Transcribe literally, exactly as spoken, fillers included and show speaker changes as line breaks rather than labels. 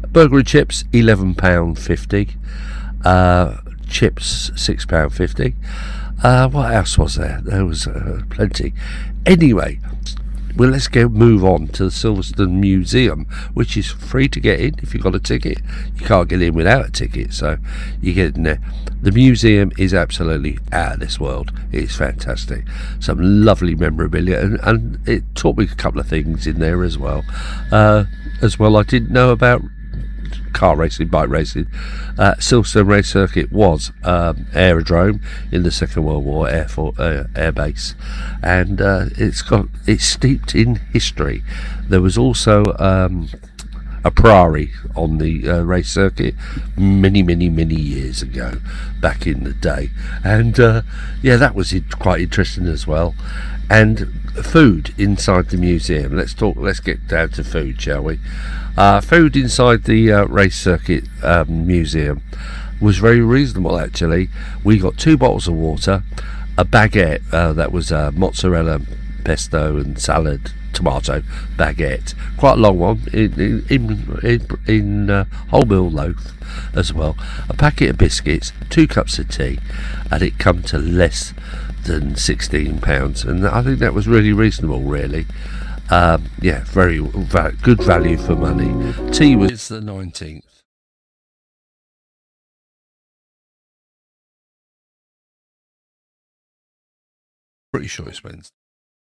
Burger and chips, eleven pounds fifty. Uh, chips, six pounds fifty. Uh, what else was there? There was uh, plenty. Anyway, well, let's go move on to the Silverstone Museum, which is free to get in if you've got a ticket. You can't get in without a ticket, so you get in there. The museum is absolutely out of this world. It's fantastic. Some lovely memorabilia, and, and it taught me a couple of things in there as well. Uh, as well, I didn't know about car racing, bike racing. uh, Silverstone Race Circuit was um, aerodrome in the Second World War, air, for, uh, air base, and uh, it's got it's steeped in history. There was also um, a priory on the uh, race circuit many many many years ago, back in the day, and uh, yeah, that was quite interesting as well. And food inside the museum. Let's talk. Let's get down to food, shall we? Uh, food inside the uh, race circuit um, museum was very reasonable, actually. We got two bottles of water, a baguette uh, that was uh, mozzarella, pesto, and salad, tomato baguette, quite a long one, in in in, in uh, wholemeal loaf as well. A packet of biscuits, two cups of tea, and it come to less than sixteen pounds, and I think that was really reasonable, really. Um, yeah, very va- good value for money. Tea was it's the nineteenth. Pretty sure it's Wednesday.